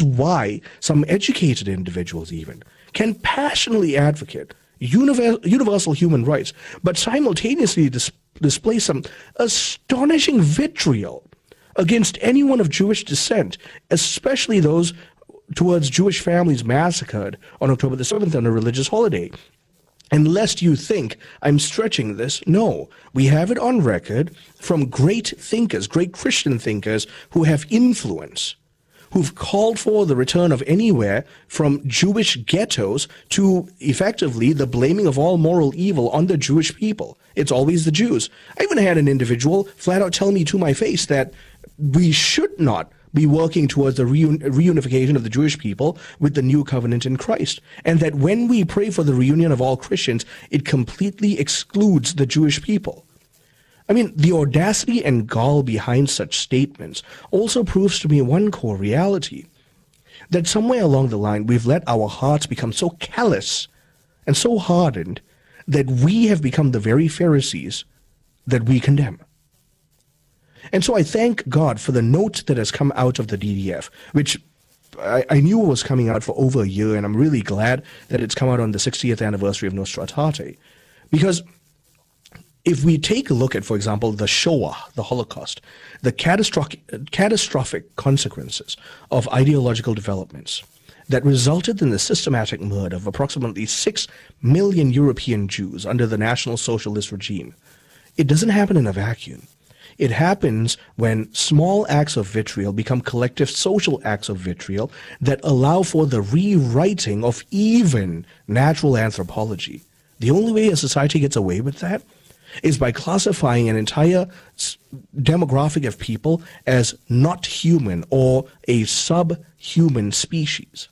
why some educated individuals even can passionately advocate universal human rights, but simultaneously display some astonishing vitriol against anyone of Jewish descent, especially those towards Jewish families massacred on October the 7th on a religious holiday. And lest you think I'm stretching this, no, we have it on record from great thinkers, great Christian thinkers who have influence, who've called for the return of anywhere from Jewish ghettos to effectively the blaming of all moral evil on the Jewish people. It's always the Jews. I even had an individual flat out tell me to my face that we should not be working towards the reunification of the Jewish people with the new covenant in Christ. And that when we pray for the reunion of all Christians, it completely excludes the Jewish people. I mean, the audacity and gall behind such statements also proves to me one core reality, that somewhere along the line we've let our hearts become so callous and so hardened that we have become the very Pharisees that we condemn. And so I thank God for the note that has come out of the DDF, which I knew was coming out for over a year, and I'm really glad that it's come out on the 60th anniversary of Nostra Aetate. Because if we take a look at, for example, the Shoah, the Holocaust, the catastrophic consequences of ideological developments that resulted in the systematic murder of approximately 6 million European Jews under the National Socialist regime, it doesn't happen in a vacuum. It happens when small acts of vitriol become collective social acts of vitriol that allow for the rewriting of even natural anthropology. The only way a society gets away with that is by classifying an entire demographic of people as not human or a subhuman species.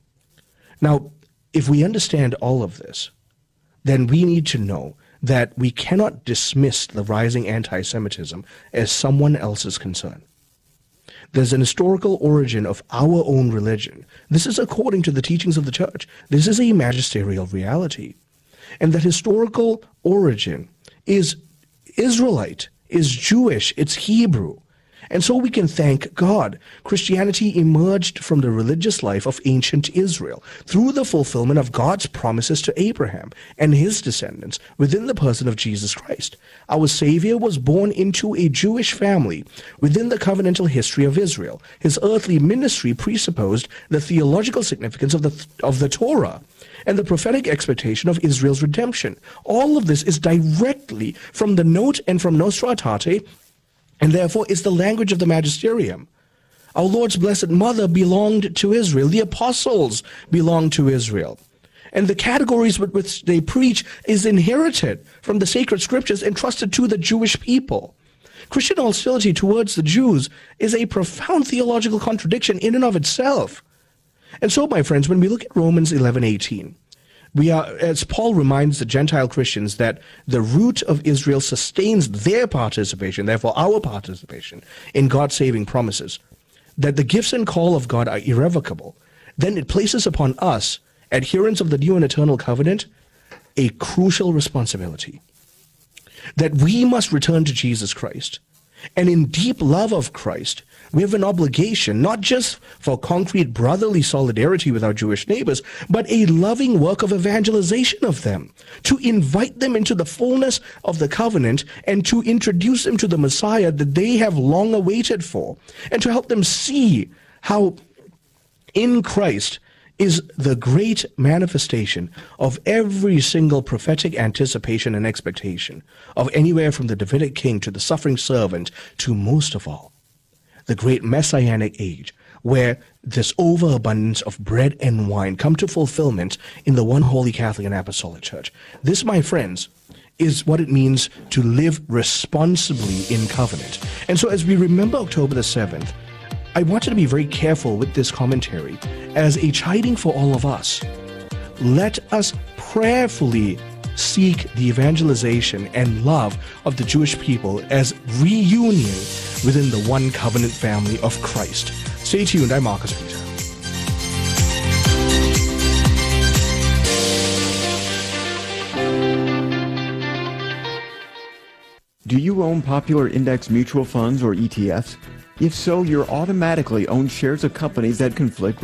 Now, if we understand all of this, then we need to know that we cannot dismiss the rising anti-Semitism as someone else's concern. There's an historical origin of our own religion. This is according to the teachings of the church. This is a magisterial reality. And that historical origin is Israelite, is Jewish, it's Hebrew. And so we can thank God. Christianity emerged from the religious life of ancient Israel through the fulfillment of God's promises to Abraham and his descendants within the person of Jesus Christ. Our Savior was born into a Jewish family within the covenantal history of Israel. His earthly ministry presupposed the theological significance of the Torah and the prophetic expectation of Israel's redemption. All of this is directly from the note and from Nostra Aetate, and therefore is the language of the magisterium. Our Lord's Blessed Mother belonged to Israel. The apostles belonged to Israel. And the categories with which they preach is inherited from the sacred scriptures entrusted to the Jewish people. Christian hostility towards the Jews is a profound theological contradiction in and of itself. And so, my friends, when we look at Romans 11:18, we are, as Paul reminds the Gentile Christians, that the root of Israel sustains their participation, therefore our participation, in God's saving promises, that the gifts and call of God are irrevocable, then it places upon us, adherents of the new and eternal covenant, a crucial responsibility. That we must return to Jesus Christ. And in deep love of Christ, we have an obligation, not just for concrete brotherly solidarity with our Jewish neighbors, but a loving work of evangelization of them, to invite them into the fullness of the covenant and to introduce them to the Messiah that they have long awaited for, and to help them see how in Christ is the great manifestation of every single prophetic anticipation and expectation of anywhere from the Davidic king to the suffering servant to, most of all, the great messianic age, where this overabundance of bread and wine come to fulfillment in the one holy Catholic and Apostolic Church. This, my friends, is what it means to live responsibly in covenant. And so as we remember October the 7th, I wanted to be very careful with this commentary as a chiding for all of us. Let us prayerfully seek the evangelization and love of the Jewish people as reunion within the one covenant family of Christ. Stay tuned. I'm Marcus Peter. Do you own popular index mutual funds or ETFs? If so, you're automatically own shares of companies that conflict